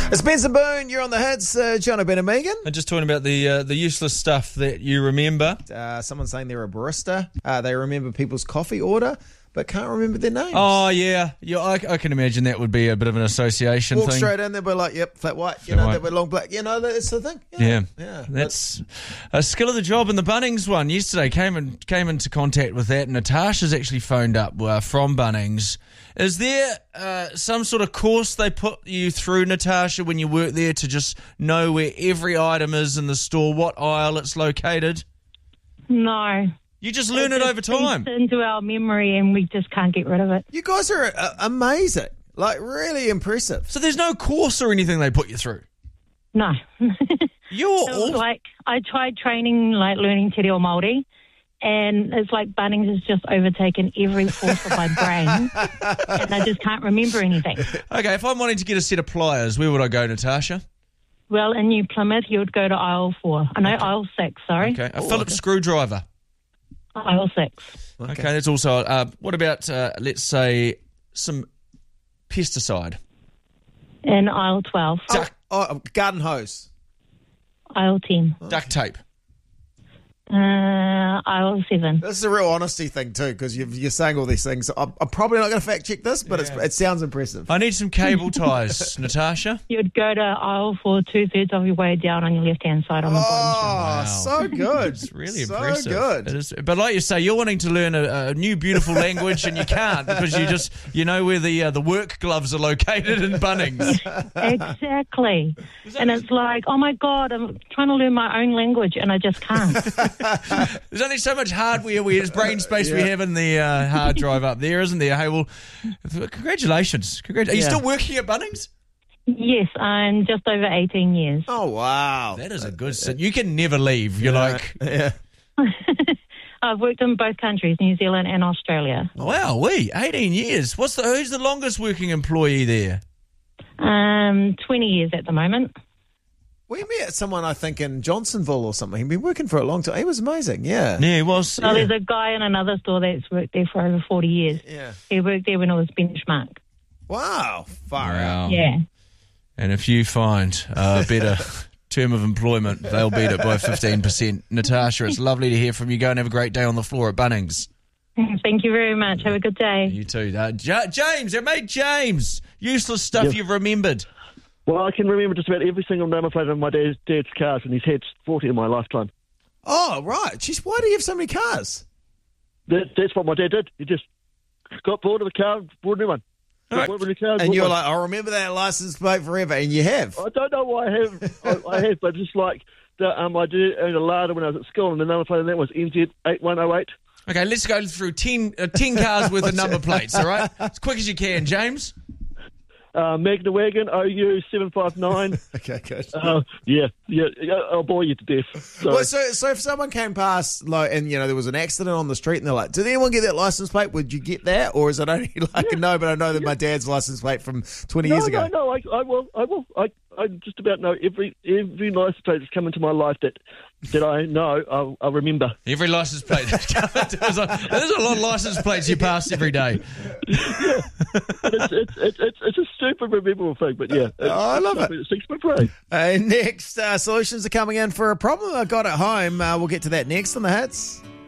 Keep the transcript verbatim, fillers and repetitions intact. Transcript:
It's Spencer Boone, you're on the hits, uh, John O'Brien and Megan. And just talking about the uh, the useless stuff that you remember. Uh, someone's saying they're a barista. Uh, they remember people's coffee order, but can't remember their names. Oh, yeah. yeah I, I can imagine that would be a bit of an association Walk thing. straight in, they'll be like, yep, flat white, you Flat know, white. they'll be long black, you know, that's the thing. Yeah, Yeah, yeah. that's a skill of the job. And the Bunnings one yesterday came in, came into contact with that. Natasha's actually phoned up uh, from Bunnings. Is there uh, some sort of course they put you through, Natasha, when you work there to just know where every item is in the store, what aisle it's located? No. You just learn it, just over time. seeps into our memory and we just can't get rid of it. You guys are uh, amazing, like really impressive. So there's no course or anything they put you through? No. You're It was awful. like I tried training, like learning Te Reo Māori, and it's like Bunnings has just overtaken every force of my brain, and I just can't remember anything. Okay, if I'm wanting to get a set of pliers, where would I go, Natasha? Well, in New Plymouth, you would go to aisle four. I know aisle six, sorry. Okay, a Phillips screwdriver. Aisle six. Okay, okay that's also... Uh, what about, uh, let's say, some pesticide? In aisle twelve. Oh, oh, garden hose. Aisle ten. Duct tape. Uh, aisle seven. This is a real honesty thing too, because you're saying all these things. I'm, I'm probably not going to fact check this, but it's, it sounds impressive. I need some cable ties, Natasha. You'd go to aisle four, two-thirds of your way down on your left-hand side on the bottom shelf. Oh, so good. It's really so impressive. good. It is, but like you say, you're wanting to learn a, a new beautiful language and you can't because you just you know where the uh, the work gloves are located in Bunnings. Exactly. And it's like, oh my God, I'm trying to learn my own language and I just can't. There's only so much hardware, we, there's brain space we Yeah. have in the uh, hard drive up there, isn't there? Hey, well, congratulations. Congratu- Are you Yeah. still working at Bunnings? Yes, I'm just over eighteen years. Oh, wow. That is a good sit. You can never leave. You're like, Yeah. I've worked in both countries, New Zealand and Australia. wow, we eighteen years. What's the who's the longest working employee there? Um, twenty years at the moment. We met someone, I think, in Johnsonville or something. He'd been working for a long time. He was amazing, yeah. Yeah, he was. So yeah. there's a guy in another store that's worked there for over forty years. Yeah. He worked there when it was benchmark. Wow. Far out. Wow. Yeah. And if you find a better term of employment, they'll beat it by fifteen percent. Natasha, it's lovely to hear from you. Go and have a great day on the floor at Bunnings. Thank you very much. Have a good day. You too. Uh, J- James, our mate James. Useless stuff Yes. you've remembered. Well, I can remember just about every single number plate on my dad's, dad's cars, and he's had forty in my lifetime. Oh, right. Jeez, why do you have so many cars? That, that's what my dad did. He just got bored of the car, bought a new one. Got bored of the car, And bought you're one. like, I remember that license plate forever, and you have. I don't know why I have, I, I have, but just like the, um, I did own a Lada when I was at school, and the number plate on that was N Z eight one oh eight. Okay, let's go through ten, uh, ten cars worth of number plates, all right? As quick as you can, James. Uh, Magna Wagon O U seven five nine. Okay, good. uh, yeah, yeah, yeah, I'll bore you to death. So, Well, so, so if someone came past, like, and you know there was an accident on the street, and they're like, "Did anyone get that license plate? Would you get that, or is it only like no? But I know that my dad's license plate from twenty no, years ago." no, no, I, I will, I will, I, I just about know every every license plate that's come into my life that that I know. I'll, I'll remember. Every license plate. There's a, there's a lot of license plates you pass every day. But it's, it's, it's, it's, it's a super memorable thing, but yeah. Oh, I love it. It sticks my brain. Uh, next, uh, solutions are coming in for a problem I got at home. Uh, we'll get to that next on the hits.